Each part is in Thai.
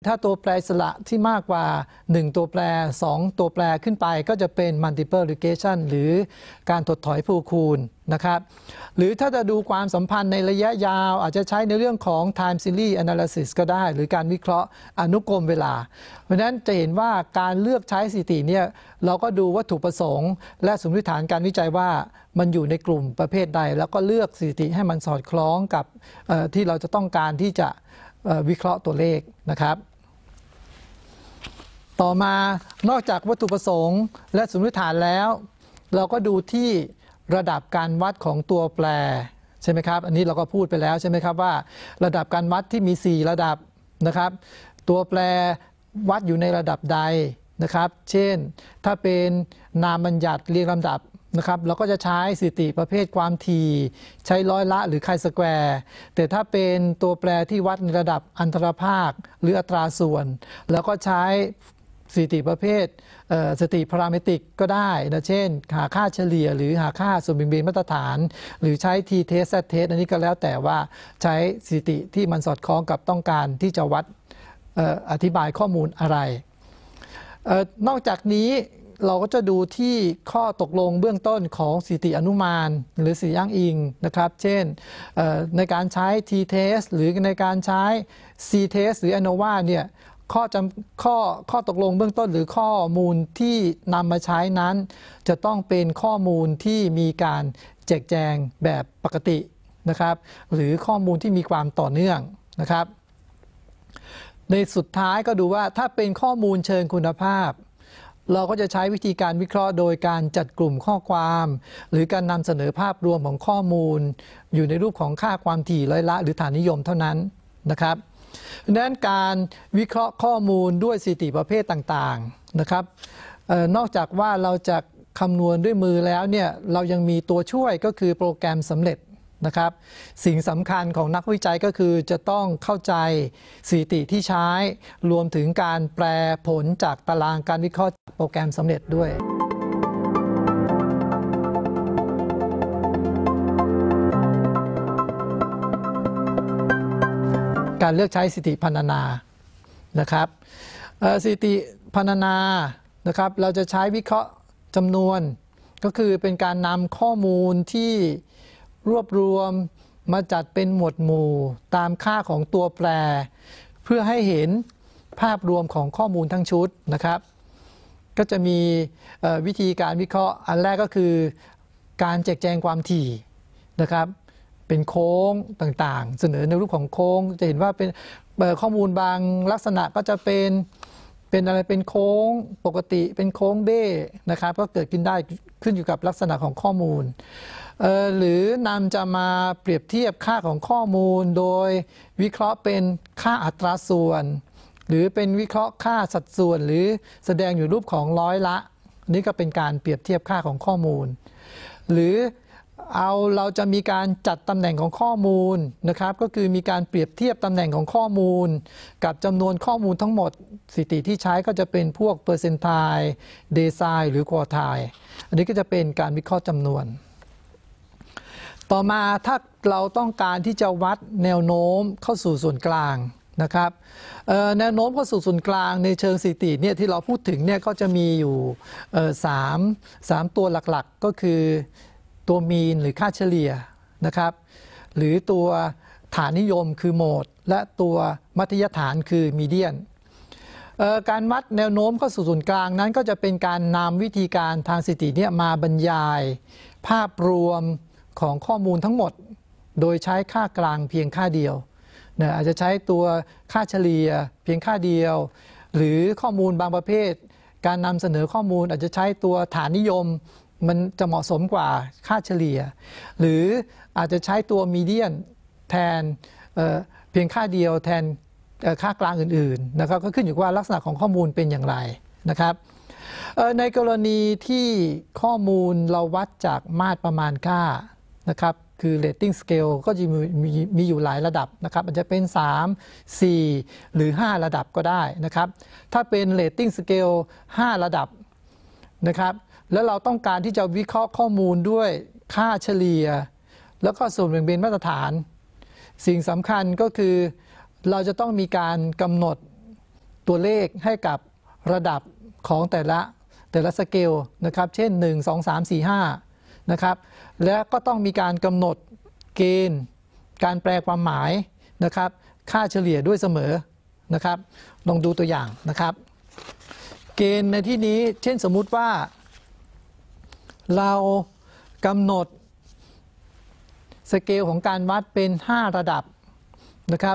ถ้าตัวแปรอิสระที่มากกว่า1ตัวแปร2ตัวแปรขึ้นไปก็จะเป็น multiple regression หรือการถดถอยภูคูณนะครับหรือถ้าจะดูความสัมพันธ์ในระยะยาวอาจจะใช้ในเรื่องของ time series analysis ก็ได้หรือการวิเคราะห์อนุกรมเวลาเพราะฉะนั้นจะเห็นว่าการเลือกใช้สถิติเนี่ยเราก็ดูวัตถุประสงค์และสมมติฐานการวิจัยว่ามันอยู่ในกลุ่มประเภทใดแล้วก็เลือกสถิติให้มันสอดคล้องกับที่เราจะต้องการที่จะวิเคราะห์ตัวเลขนะครับต่อมานอกจากวัตถุประสงค์และสมมติฐานแล้วเราก็ดูที่ระดับการวัดของตัวแปรใช่ไหมครับอันนี้เราก็พูดไปแล้วใช่ไหมครับว่าระดับการวัดที่มี4ระดับนะครับตัวแปรวัดอยู่ในระดับใดนะครับเช่นถ้าเป็นนามบัญญัติเรียงลำดับนะครับเราก็จะใช้สถิติประเภทความถี่ใช้ร้อยละหรือไคสแควร์แต่ถ้าเป็นตัวแปรที่วัดในระดับอันตรภาคหรืออัตราส่วนแล้วก็ใช้สถิติประเภทสถิติพาราเมตริกก็ได้นะเช่นหาค่าเฉลี่ยหรือหาค่าส่วนเบี่ยงเบนมาตรฐานหรือใช้ t test z test อันนี้ก็แล้วแต่ว่าใช้สถิติที่มันสอดคล้องกับต้องการที่จะวัดอธิบายข้อมูลอะไรนอกจากนี้เราก็จะดูที่ข้อตกลงเบื้องต้นของสถิติอนุมานหรือสถิติอ้างอิงนะครับเช่นในการใช้ t test หรือในการใช้ c test หรือ ANOVA เนี่ยข้อตกลงเบื้องต้นหรือข้อมูลที่นำมาใช้นั้นจะต้องเป็นข้อมูลที่มีการแจกแจงแบบปกตินะครับหรือข้อมูลที่มีความต่อเนื่องนะครับในสุดท้ายก็ดูว่าถ้าเป็นข้อมูลเชิงคุณภาพเราก็จะใช้วิธีการวิเคราะห์โดยการจัดกลุ่มข้อความหรือการนำเสนอภาพรวมของข้อมูลอยู่ในรูปของค่าความถี่ร้อยละหรือฐานนิยมเท่านั้นนะครับดังนั้นการวิเคราะห์ข้อมูลด้วยสถิติประเภทต่างๆนะครับนอกจากว่าเราจะคำนวณด้วยมือแล้วเนี่ยเรายังมีตัวช่วยก็คือโปรแกรมสำเร็จนะครับสิ่งสำคัญของนักวิจัยก็คือจะต้องเข้าใจสถิติที่ใช้รวมถึงการแปลผลจากตารางการวิเคราะห์จากโปรแกรมสำเร็จด้วยการเลือกใช้สถิติพรรณนานะครับสถิติพรรณนานะครับเราจะใช้วิเคราะห์จำนวนก็คือเป็นการนำข้อมูลที่รวบรวมมาจัดเป็นหมวดหมู่ตามค่าของตัวแปรเพื่อให้เห็นภาพรวมของข้อมูลทั้งชุดนะครับก็จะมีวิธีการวิเคราะห์อันแรกก็คือการแจกแจงความถี่นะครับเป็นโค้งต่างๆเสนอในรูปของโค้งจะเห็นว่าเป็นข้อมูลบางลักษณะก็จะเป็นอะไรเป็นโค้งปกติเป็นโค้งเบ้นะครับก็เกิดขึ้นได้ขึ้นอยู่กับลักษณะของข้อมูลหรือนำจะมาเปรียบเทียบค่าของข้อมูลโดยวิเคราะห์เป็นค่าอัตราส่วนหรือเป็นวิเคราะห์ค่าสัดส่วนหรือแสดงอยู่รูปของร้อยละนี่ก็เป็นการเปรียบเทียบค่าของข้อมูลหรือเราจะมีการจัดตำแหน่งของข้อมูลนะครับก็คือมีการเปรียบเทียบตำแหน่งของข้อมูลกับจำนวนข้อมูลทั้งหมดสถิติที่ใช้ก็จะเป็นพวกเปอร์เซนไทล์เดไซน์หรือควอไทล์อันนี้ก็จะเป็นการวิเคราะห์จำนวนต่อมาถ้าเราต้องการที่จะวัดแนวโน้มเข้าสู่ส่วนกลางนะครับแนวโน้มเข้าสู่ส่วนกลางในเชิงสถิติเนี่ยที่เราพูดถึงเนี่ยก็จะมีอยู่3ตัวหลักๆก็คือตัวมีนหรือค่าเฉลี่ยนะครับหรือตัวฐานนิยมคือโหมดและตัวมัธยฐานคือมีเดียนการวัดแนวโน้มเข้าสู่ศูนย์กลางนั้นก็จะเป็นการนำวิธีการทางสถิติเนี่ยมาบรรยายภาพรวมของข้อมูลทั้งหมดโดยใช้ค่ากลางเพียงค่าเดียวอาจจะใช้ตัวค่าเฉลี่ยเพียงค่าเดียวหรือข้อมูลบางประเภทการนำเสนอข้อมูลอาจจะใช้ตัวฐานนิยมมันจะเหมาะสมกว่าค่าเฉลี่ยหรืออาจจะใช้ตัวมีเดียนแทนเพียงค่าเดียวแทนค่ากลางอื่นๆนะครับก็ขึ้นอยู่ว่าลักษณะของข้อมูลเป็นอย่างไรนะครับในกรณีที่ข้อมูลเราวัดจากมาตรประมาณค่านะครับคือ rating scale ก็จะมีอยู่หลายระดับนะครับอาจจะเป็น3 4หรือ5ระดับก็ได้นะครับถ้าเป็น rating scale 5ระดับนะครับแล้วเราต้องการที่จะวิเคราะห์ข้อมูลด้วยค่าเฉลี่ยแล้วก็ส่วนแบ่งเบนมาตรฐานสิ่งสำคัญก็คือเราจะต้องมีการกำหนดตัวเลขให้กับระดับของแต่ละสเกลนะครับเช่น1 2 3 4 5นะครับและก็ต้องมีการกำหนดเกณฑ์การแปลความหมายนะครับค่าเฉลี่ยด้วยเสมอนะครับลองดูตัวอย่างนะครับเกณฑ์ในที่นี้เช่นสมมุติว่าเรากำหนดสเกลของการวัดเป็น5ระดับนะครับ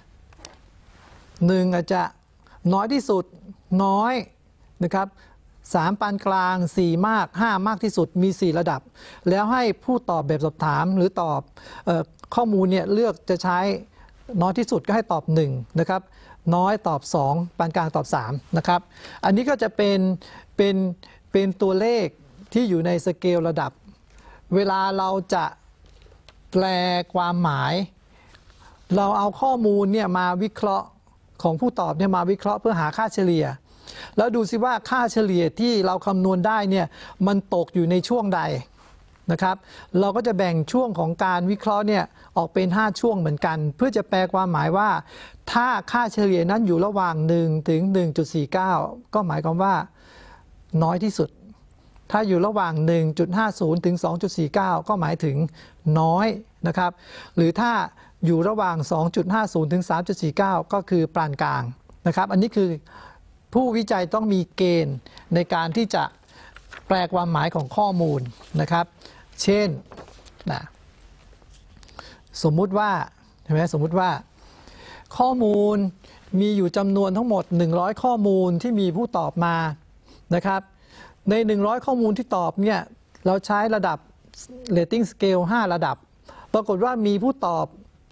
1อาจจะน้อยที่สุดน้อยนะครับ3ปานกลาง4มาก5มากที่สุดมี4ระดับแล้วให้ผู้ตอบแบบสอบถามหรือตอบข้อมูลเนี่ยเลือกจะใช้น้อยที่สุดก็ให้ตอบ1นะครับน้อยตอบ2ปานกลางตอบ3นะครับอันนี้ก็จะเป็นตัวเลขที่อยู่ในสเกลระดับเวลาเราจะแปลความหมายเราเอาข้อมูลเนี่ยมาวิเคราะห์ของผู้ตอบเนี่ยมาวิเคราะห์เพื่อหาค่าเฉลี่ยแล้วดูซิว่าค่าเฉลี่ยที่เราคำนวณได้เนี่ยมันตกอยู่ในช่วงใดนะครับเราก็จะแบ่งช่วงของการวิเคราะห์เนี่ยออกเป็น5ช่วงเหมือนกันเพื่อจะแปลความหมายว่าถ้าค่าเฉลี่ยนั้นอยู่ระหว่าง1ถึง 1.49 ก็หมายความว่าน้อยที่สุดถ้าอยู่ระหว่าง 1.50 ถึง 2.49 ก็หมายถึงน้อยนะครับหรือถ้าอยู่ระหว่าง 2.50 ถึง 3.49 ก็คือปานกลางนะครับอันนี้คือผู้วิจัยต้องมีเกณฑ์ในการที่จะแปลความหมายของข้อมูลนะครับเช่นนะสมมุติว่าใช่ไหมสมมุติว่าข้อมูลมีอยู่จำนวนทั้งหมด100ข้อมูลที่มีผู้ตอบมานะครับใน100ข้อมูลที่ตอบเนี่ยเราใช้ระดับ rating scale 5ระดับปรากฏว่ามีผู้ตอบ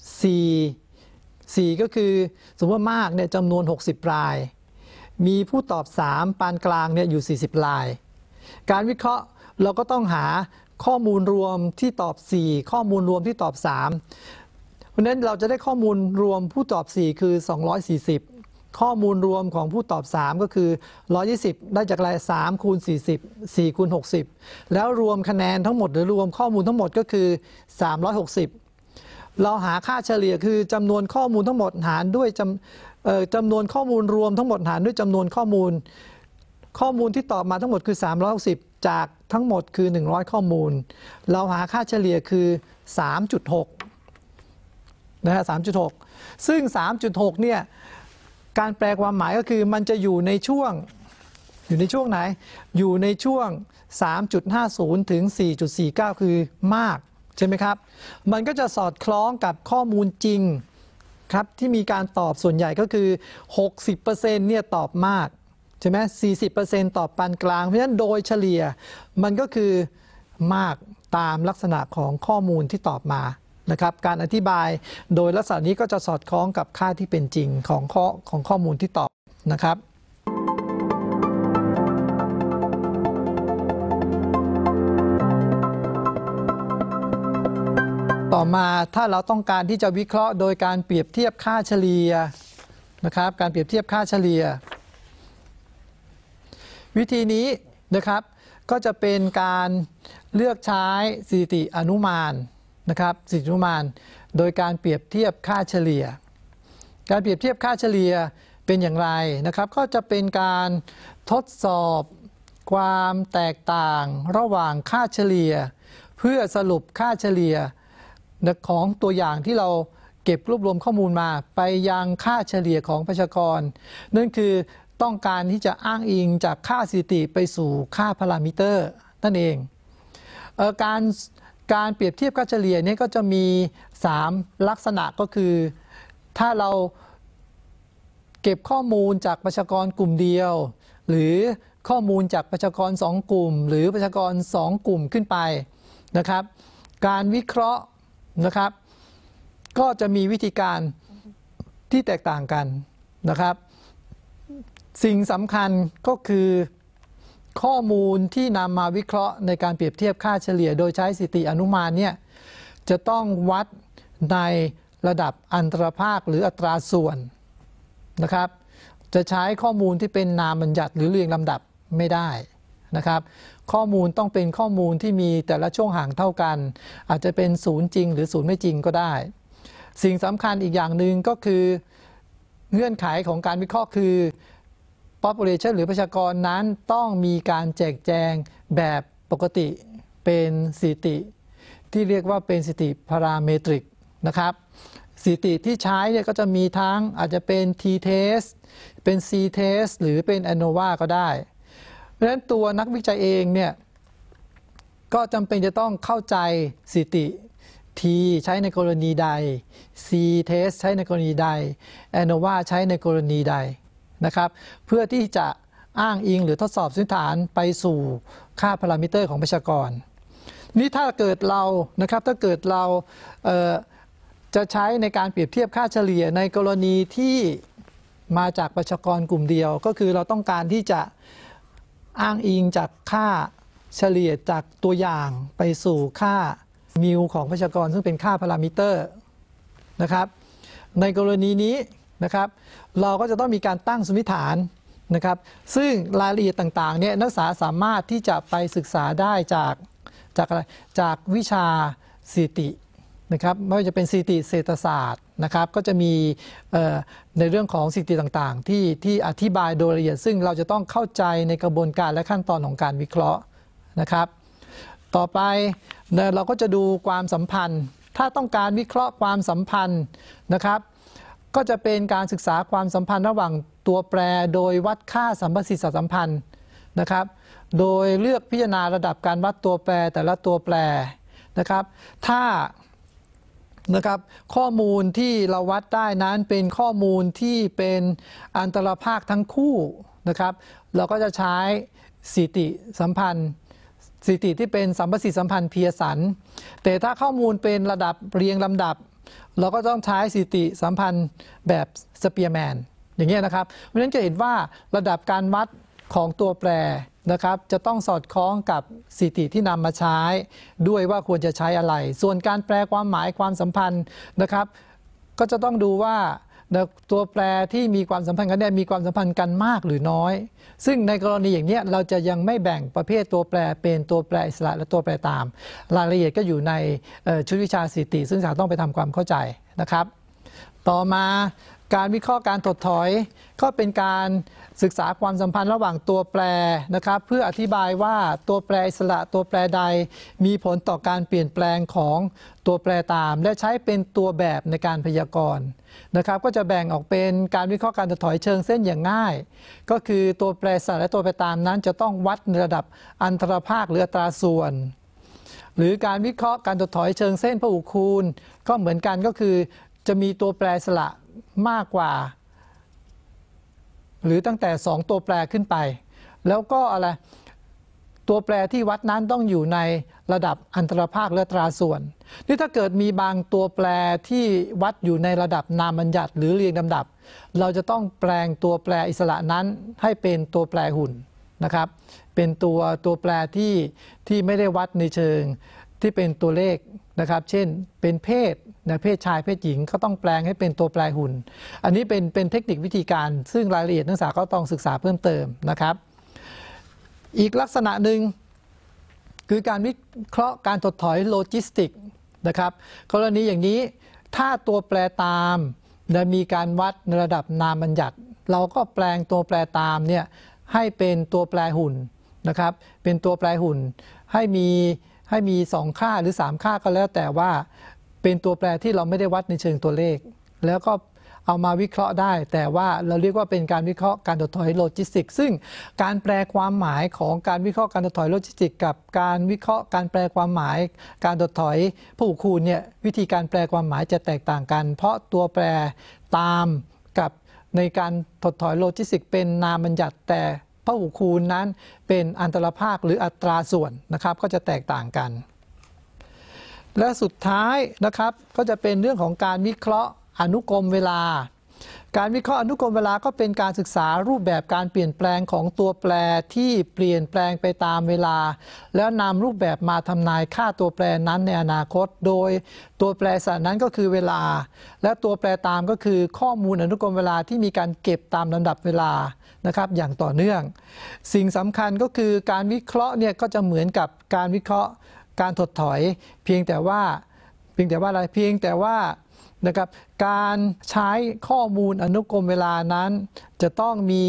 4ก็คือสมมติว่ามากเนี่ยจำนวน60รายมีผู้ตอบ3ปานกลางเนี่ยอยู่40รายการวิเคราะห์เราก็ต้องหาข้อมูลรวมที่ตอบ4ข้อมูลรวมที่ตอบ3เพราะฉะนั้นเราจะได้ข้อมูลรวมผู้ตอบ4คือ240ข้อมูลรวมของผู้ตอบ3ก็คือ120ได้จากอะไร3คูณ40 4คูณ60แล้วรวมคะแนนทั้งหมดหรือรวมข้อมูลทั้งหมดก็คือ360เราหาค่าเฉลี่ยคือจำนวนข้อมูลทั้งหมดหารด้วยจำนวนข้อมูลรวมทั้งหมดหารด้วยจำนวนข้อมูลที่ตอบมาทั้งหมดคือ360จากทั้งหมดคือ100ข้อมูลเราหาค่าเฉลี่ยคือ 3.6 นะฮะ 3.6 ซึ่ง 3.6 เนี่ยการแปลความหมายก็คือมันจะอยู่ในช่วงไหนอยู่ในช่วง 3.50 ถึง 4.49 คือมากใช่ไหมครับมันก็จะสอดคล้องกับข้อมูลจริงครับที่มีการตอบส่วนใหญ่ก็คือ 60% เนี่ยตอบมากใช่ไหม 40% ตอบปานกลางเพราะฉะนั้นโดยเฉลี่ยมันก็คือมากตามลักษณะของข้อมูลที่ตอบมานะครับการอธิบายโดยลักษณะนี้ก็จะสอดคล้องกับค่าที่เป็นจริงของข้อมูลที่ตอบนะครับต่อมาถ้าเราต้องการที่จะวิเคราะห์โดยการเปรียบเทียบค่าเฉลี่ยนะครับการเปรียบเทียบค่าเฉลี่ยวิธีนี้นะครับก็จะเป็นการเลือกใช้สถิติอนุมานนะครับสถิติอนุมานโดยการเปรียบเทียบค่าเฉลี่ยการเปรียบเทียบค่าเฉลี่ยเป็นอย่างไรนะครับก็จะเป็นการทดสอบความแตกต่างระหว่างค่าเฉลี่ยเพื่อสรุปค่าเฉลี่ยของตัวอย่างที่เราเก็บรวบรวมข้อมูลมาไปยังค่าเฉลี่ยของประชากรนั่นคือต้องการที่จะอ้างอิงจากค่าสถิติไปสู่ค่าพารามิเตอร์นั่นเองการเปรียบเทียบค่าเฉลี่ยนี้ก็จะมี3ลักษณะก็คือถ้าเราเก็บข้อมูลจากประชากรกลุ่มเดียวหรือข้อมูลจากประชากร2กลุ่มหรือประชากร2กลุ่มขึ้นไปนะครับการวิเคราะห์นะครับก็จะมีวิธีการที่แตกต่างกันนะครับสิ่งสำคัญก็คือข้อมูลที่นำมาวิเคราะห์ในการเปรียบเทียบค่าเฉลี่ยโดยใช้สถิติอนุมานเนี่ยจะต้องวัดในระดับอันตรภาคหรืออัตราส่วนนะครับจะใช้ข้อมูลที่เป็นนามบัญญัติหรือเรียงลำดับไม่ได้นะครับข้อมูลต้องเป็นข้อมูลที่มีแต่ละช่วงห่างเท่ากันอาจจะเป็นศูนย์จริงหรือศูนย์ไม่จริงก็ได้สิ่งสำคัญอีกอย่างหนึ่งก็คือเงื่อนไขของการวิเคราะห์คือ population หรือประชากรนั้นต้องมีการแจกแจงแบบปกติเป็นสถิติที่เรียกว่าเป็นสถิติพาราเมตริกนะครับสถิติที่ใช้เนี่ยก็จะมีทั้งอาจจะเป็น t-test เป็น c-test หรือเป็น ANOVA ก็ได้เพราะฉะนั้นตัวนักวิจัยเองเนี่ยก็จำเป็นจะต้องเข้าใจสถิติ T ใช้ในกรณีใด C-test ใช้ในกรณีใด ANOVA ใช้ในกรณีใดนะครับเพื่อที่จะอ้างอิงหรือทดสอบพื้นฐานไปสู่ค่าพารามิเตอร์ของประชากรนี่ถ้าเกิดเรานะครับถ้าเกิดเราจะใช้ในการเปรียบเทียบค่าเฉลี่ยในกรณีที่มาจากประชากรกลุ่มเดียวก็คือเราต้องการที่จะอ้างอิงจากค่าเฉลี่ยจากตัวอย่างไปสู่ค่ามิวของประชากรซึ่งเป็นค่าพารามิเตอร์นะครับในกรณีนี้นะครับเราก็จะต้องมีการตั้งสมมติฐานนะครับซึ่งรายละเอียดต่างๆเนี่ยนักศึกษาสามารถที่จะไปศึกษาได้จากวิชาสถิตินะครับไม่ว่าจะเป็นสถิติเศรษฐศาสตร์นะครับก็จะมีในเรื่องของสถิติต่างๆที่อธิบายโดยละเอียดซึ่งเราจะต้องเข้าใจในกระบวนการและขั้นตอนของการวิเคราะห์นะครับต่อไปเราก็จะดูความสัมพันธ์ถ้าต้องการวิเคราะห์ความสัมพันธ์นะครับก็จะเป็นการศึกษาความสัมพันธ์ระหว่างตัวแปรโดยวัดค่าสัมประสิทธิสัมพันธ์นะครับโดยเลือกพิจารณาระดับการวัดตัวแปรแต่ละตัวแปรนะครับถ้านะครับข้อมูลที่เราวัดได้นั้นเป็นข้อมูลที่เป็นอันตรภาคทั้งคู่นะครับเราก็จะใช้สถิติสัมพันธ์สถิติที่เป็นสัมประสิทธิสัมพันธ์เพียร์สันแต่ถ้าข้อมูลเป็นระดับเรียงลำดับเราก็ต้องใช้สถิติสัมพันธ์แบบสเปียร์แมนอย่างนี้นะครับเพราะฉะนั้นจะเห็นว่าระดับการวัดของตัวแปรนะครับจะต้องสอดคล้องกับสถิติที่นำมาใช้ด้วยว่าควรจะใช้อะไรส่วนการแปลความหมายความสัมพันธ์นะครับก็จะต้องดูว่าตัวแปรที่มีความสัมพันธ์กันมีความสัมพันธ์กันมากหรือน้อยซึ่งในกรณีอย่างนี้เราจะยังไม่แบ่งประเภทตัวแปรเป็นตัวแปรอิสระและตัวแปรตามรายละเอียดก็อยู่ในชุดวิชาสถิติซึ่งจะต้องไปทำความเข้าใจนะครับต่อมาการวิเคราะห์การถดถอยก็เป็นการศึกษาความสัมพันธ์ระหว่างตัวแปรนะครับเพื่ออธิบายว่าตัวแปรอิสระตัวแปรใดมีผลต่อการเปลี่ยนแปลงของตัวแปรตามและใช้เป็นตัวแบบในการพยากรณ์นะครับก็จะแบ่งออกเป็นการวิเคราะห์การถดถอยเชิงเส้นอย่างง่ายก็คือตัวแปรอิสระและตัวแปรตามนั้นจะต้องวัดในระดับอันตรภาคหรืออัตราส่วนหรือการวิเคราะห์การถดถอยเชิงเส้นพหุคูณก็เหมือนกันก็คือจะมีตัวแปรอิสระมากกว่าหรือตั้งแต่2ตัวแปรขึ้นไปแล้วก็อะไรตัวแปรที่วัดนั้นต้องอยู่ในระดับอันตรภาคและอัตราส่วนนี่ถ้าเกิดมีบางตัวแปรที่วัดอยู่ในระดับนามบัญญัติหรือเรียงลำดับเราจะต้องแปลงตัวแปรอิสระนั้นให้เป็นตัวแปรหุ่นนะครับเป็นตัวแปรที่ไม่ได้วัดในเชิงที่เป็นตัวเลขนะครับเช่นเป็นเพศเพศชายเพศหญิงก็ต้องแปลงให้เป็นตัวแปรหุ่นอันนี้เป็นเทคนิควิธีการซึ่งรายละเอียดนักศึกษาก็ต้องศึกษาเพิ่มเติมนะครับอีกลักษณะหนึ่งคือการวิเคราะห์การถดถอยโลจิสติกนะครับกรณีอย่างนี้ถ้าตัวแปรตามมีการวัดในระดับนามบัญญัติเราก็แปลงตัวแปรตามเนี่ยให้เป็นตัวแปรหุ่นนะครับเป็นตัวแปรหุ่นให้มี2ค่าหรือ3ค่าก็แล้วแต่ว่าเป็นตัวแปรที่เราไม่ได้วัดในเชิงตัวเลขแล้วก็เอามาวิเคราะห์ได้แต่ว่าเราเรียกว่าเป็นการวิเคราะห์การถดถอยโลจิสติกซึ่งการแปลความหมายของการวิเคราะห์การถดถอยโลจิสติกกับการวิเคราะห์การแปลความหมายการถดถอยพหุคูณเนี่ยวิธีการแปลความหมายจะแตกต่างกันเพราะตัวแปรตามกับในการถดถอยโลจิสติกเป็นนามบัญญัติแต่พหุคูณนั้นเป็นอันตรภาคหรืออัตราส่วนนะครับก็จะแตกต่างกันและสุดท้ายนะครับก็จะเป็นเรื่องของการวิเคราะห์อนุกรมเวลาการวิเคราะห์อนุกรมเวลาก็เป็นการศึกษารูปแบบการเปลี่ยนแปลงของตัวแปรที่เปลี่ยนแปลงไปตามเวลาแล้วนำรูปแบบมาทำนายค่าตัวแปรนั้นในอนาคตโดยตัวแปรสารนั้นก็คือเวลาและตัวแปรตามก็คือข้อมูลอนุกรมเวลาที่มีการเก็บตามลำดับเวลานะครับอย่างต่อเนื่องสิ่งสำคัญก็คือการวิเคราะห์เนี่ยก็จะเหมือนกับการวิเคราะห์การถดถอยเพียงแต่ว่านะครับการใช้ข้อมูลอนุกรมเวลานั้นจะต้องมี